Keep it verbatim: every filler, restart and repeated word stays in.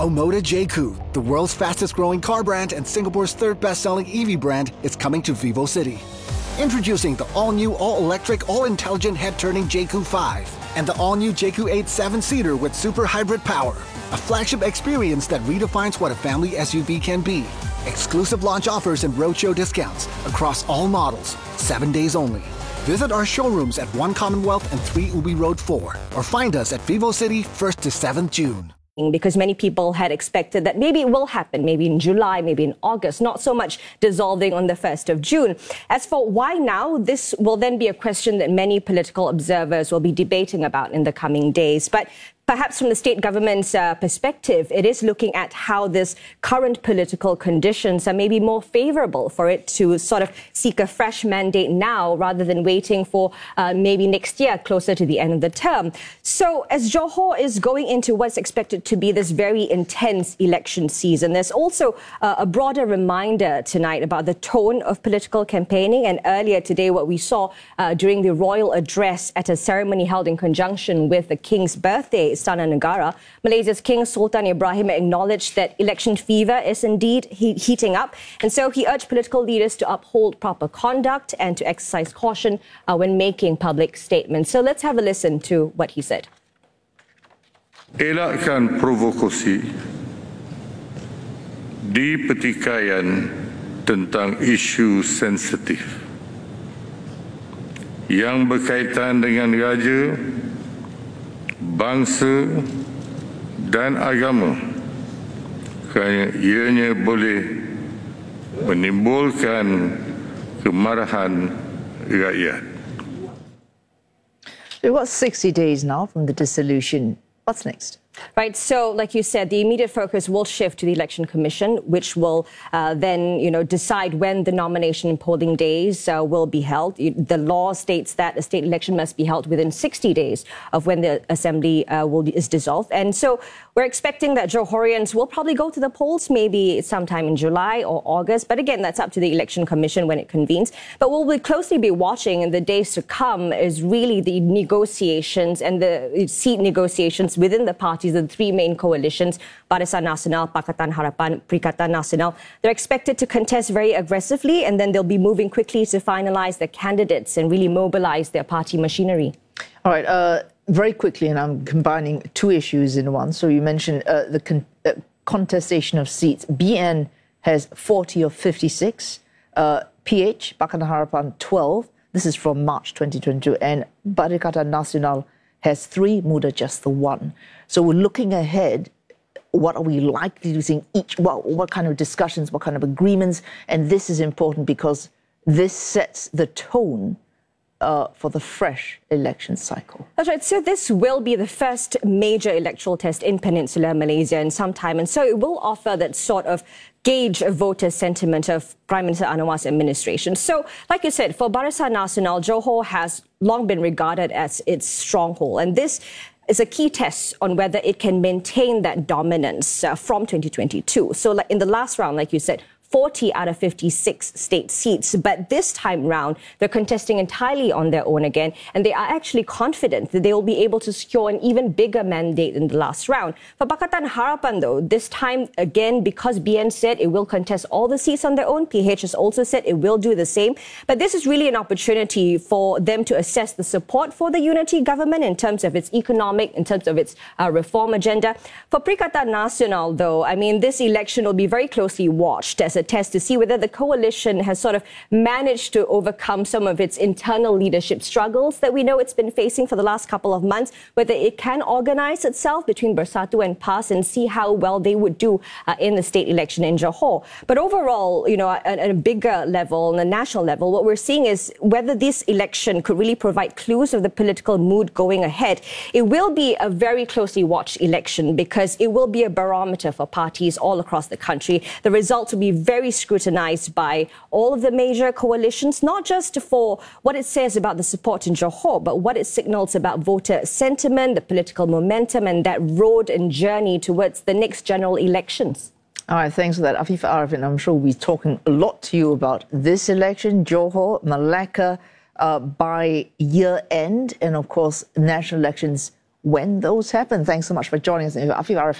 Omoda J C U, the world's fastest growing car brand and Singapore's third best-selling E V brand, is coming to VivoCity. Introducing the all-new, all-electric, all-intelligent head-turning J C U five and the all-new J C U eight seven-seater with super hybrid power. A flagship experience that redefines what a family S U V can be. Exclusive launch offers and roadshow discounts across all models, seven days only. Visit our showrooms at One Commonwealth and three Ubi Road four or find us at VivoCity first to seventh June. Because many people had expected that maybe it will happen, maybe in July, maybe in August, not so much dissolving on the first of June. As for why now, this will then be a question that many political observers will be debating about in the coming days. But perhaps from the state government's uh, perspective, it is looking at how this current political conditions are maybe more favourable for it to sort of seek a fresh mandate now rather than waiting for uh, maybe next year, closer to the end of the term. So as Johor is going into what's expected to be this very intense election season, there's also uh, a broader reminder tonight about the tone of political campaigning. And earlier today, what we saw uh, during the royal address at a ceremony held in conjunction with the King's birthday, Istana Negara, Malaysia's King Sultan Ibrahim acknowledged that election fever is indeed he- heating up. And so he urged political leaders to uphold proper conduct and to exercise caution uh, when making public statements. So let's have a listen to what he said. Elakkan provokasi di pertikaian tentang isu sensitif yang berkaitan dengan raja, bangsa dan agama, kerana ianya boleh menimbulkan kemarahan rakyat. We've got sixty days now from the dissolution. What's next? Right. So, like you said, the immediate focus will shift to the Election Commission, which will uh, then, you know, decide when the nomination and polling days uh, will be held. The law states that a state election must be held within sixty days of when the assembly uh, will be, is dissolved. And so we're expecting that Johorians will probably go to the polls maybe sometime in July or August. But again, that's up to the Election Commission when it convenes. But what we'll closely be watching in the days to come is really the negotiations and the seat negotiations within the parties, the three main coalitions, Barisan Nasional, Pakatan Harapan, Perikatan Nasional. They're expected to contest very aggressively, and then they'll be moving quickly to finalize their candidates and really mobilize their party machinery. All right, uh, very quickly, and I'm combining two issues in one. So you mentioned uh, the con- uh, contestation of seats. B N has forty of fifty-six, uh, P H, Pakatan Harapan, twelve. This is from March twenty twenty-two, and Barisan Nasional has three, Muda just the one. So we're looking ahead. What are we likely to see each? What, what kind of discussions? What kind of agreements? And this is important because this sets the tone uh, for the fresh election cycle. That's right. So this will be the first major electoral test in Peninsular Malaysia in some time. And so it will offer that sort of gauge of voter sentiment of Prime Minister Anwar's administration. So, like you said, for Barisan Nasional, Johor has long been regarded as its stronghold. And this is a key test on whether it can maintain that dominance uh, from twenty twenty-two. So like in the last round, like you said, forty out of fifty-six state seats. But this time round, they're contesting entirely on their own again. And they are actually confident that they will be able to secure an even bigger mandate in the last round. For Pakatan Harapan, though, this time again, because B N said it will contest all the seats on their own, P H has also said it will do the same. But this is really an opportunity for them to assess the support for the unity government in terms of its economic, in terms of its uh, reform agenda. For Perikatan Nasional, though, I mean, this election will be very closely watched as a test to see whether the coalition has sort of managed to overcome some of its internal leadership struggles that we know it's been facing for the last couple of months, whether it can organize itself between Bersatu and PAS and see how well they would do uh, in the state election in Johor. But overall, you know, at, at a bigger level, on a national level, what we're seeing is whether this election could really provide clues of the political mood going ahead. It will be a very closely watched election because it will be a barometer for parties all across the country. The results will be very very scrutinized by all of the major coalitions, not just for what it says about the support in Johor, but what it signals about voter sentiment, the political momentum, and that road and journey towards the next general elections. All right, thanks for that, Afifah Arifin. I'm sure we'll be talking a lot to you about this election, Johor, Malacca, uh, by year end, and of course, national elections when those happen. Thanks so much for joining us, Afifah Arifin.